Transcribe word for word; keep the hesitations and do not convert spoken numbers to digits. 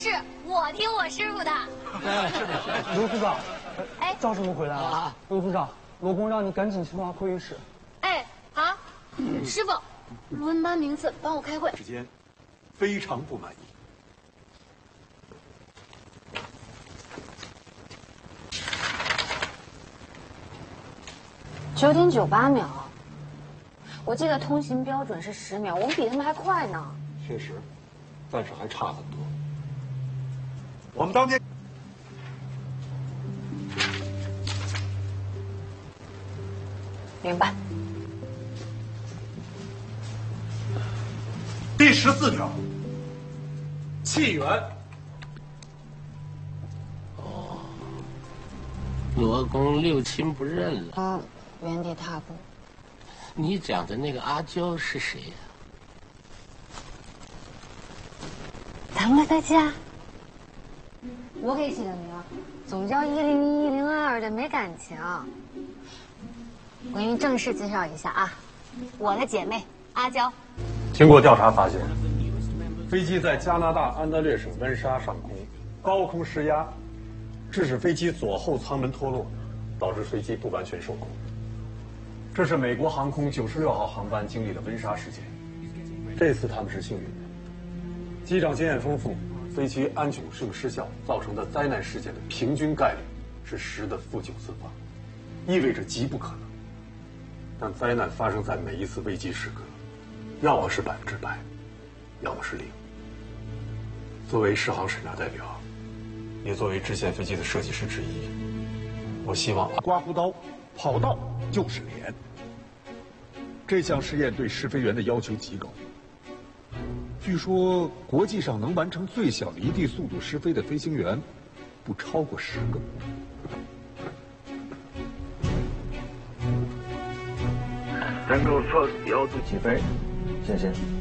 是我听我师傅的。 是的，是的。 刘组长， 哎， 赵师傅回来了啊！刘组长，罗公让你赶紧去趟会议室。 哎，好，师傅，轮班名次帮我开会。 之间非常不满意。 九点九八秒，我记得通行标准是十秒，我们比他们还快呢。 确实，但是还差很多。我们当天明白。 第十四条，气源。 哦，罗公六亲不认了。 嗯，原地踏步。 你讲的那个阿娇是谁呀？ 咱们在家。我给起的名，总叫一零一一零二的，没感情。我给您正式介绍一下啊，我的姐妹阿娇。 经过调查发现，飞机在加拿大安大略省温莎上空高空失压，致使飞机左后舱门脱落，导致飞机不完全受控。这是美国航空九十六号航班经历的温莎事件。这次他们是幸运的，机长经验丰富，飞机安全性失效造成的灾难事件的平均概率是十的负九次方，意味着极不可能。但灾难发生在每一次危机时刻，要么是百分之百，要么是零。作为适航审查代表，也作为支线飞机的设计师之一，我希望刮胡刀，跑道就是脸。这项试验对试飞员的要求极高。据说国际上能完成最小离地速度试飞的飞行员，不超过十个。 Tango Fox 幺度起飞，谢谢。